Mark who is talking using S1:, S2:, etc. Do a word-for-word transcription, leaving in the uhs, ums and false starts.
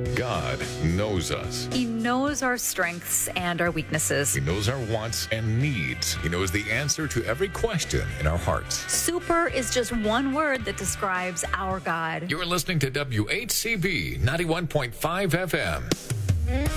S1: God knows us.
S2: He knows our strengths and our weaknesses.
S1: He knows our wants and needs. He knows the answer to every question in our hearts.
S2: Super is just one word that describes our God.
S1: You're listening to W H C B ninety-one point five F M.